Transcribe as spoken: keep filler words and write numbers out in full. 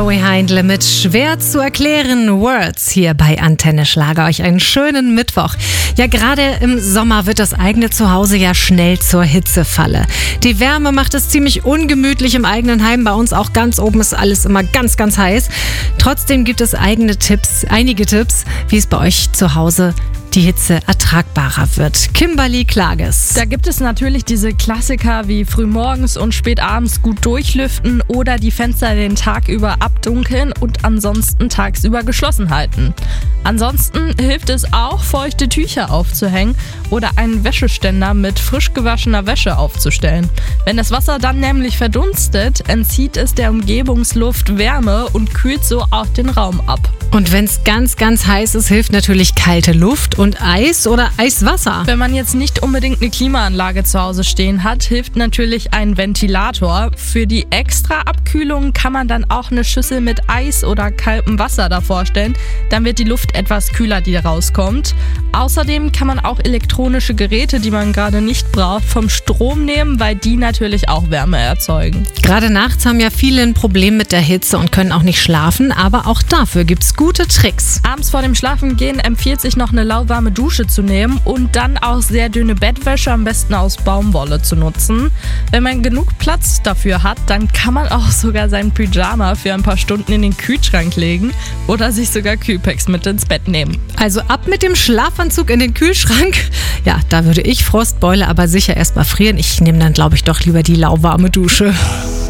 Joey Heindle mit schwer zu erklären Words hier bei Antenne Schlager. Euch einen schönen Mittwoch. Ja, gerade im Sommer wird das eigene Zuhause ja schnell zur Hitzefalle. Die Wärme macht es ziemlich ungemütlich im eigenen Heim. Bei uns auch ganz oben ist alles immer ganz, ganz heiß. Trotzdem gibt es eigene Tipps, einige Tipps, wie es bei euch zu Hause die Hitze ertragbarer wird. Kimberly Klages. Da gibt es natürlich diese Klassiker wie frühmorgens und spätabends gut durchlüften oder die Fenster den Tag über abdunkeln und ansonsten tagsüber geschlossen halten. Ansonsten hilft es auch, feuchte Tücher aufzuhängen oder einen Wäscheständer mit frisch gewaschener Wäsche aufzustellen. Wenn das Wasser dann nämlich verdunstet, entzieht es der Umgebungsluft Wärme und kühlt so auch den Raum ab. Und wenn es ganz, ganz heiß ist, hilft natürlich kalte Luft und Eis oder Eiswasser. Wenn man jetzt nicht unbedingt eine Klimaanlage zu Hause stehen hat, hilft natürlich ein Ventilator. Für die extra Abkühlung kann man dann auch eine Schüssel mit Eis oder kaltem Wasser davor stellen. Dann wird die Luft etwas kühler, die rauskommt. Außerdem kann man auch elektronische Geräte, die man gerade nicht braucht, vom Strom nehmen, weil die natürlich auch Wärme erzeugen. Gerade nachts haben ja viele ein Problem mit der Hitze und können auch nicht schlafen, aber auch dafür gibt es gute Tricks. Abends vor dem Schlafengehen empfiehlt sich noch eine lauwarme Dusche zu nehmen und dann auch sehr dünne Bettwäsche, am besten aus Baumwolle, zu nutzen. Wenn man genug Platz dafür hat, dann kann man auch sogar sein Pyjama für ein paar Stunden in den Kühlschrank legen oder sich sogar Kühlpacks mit ins Bett nehmen. Also ab mit dem Schlafanzug in den Kühlschrank. Ja, da würde ich Frostbeule aber sicher erst mal frieren. Ich nehme dann, glaube ich, doch lieber die lauwarme Dusche.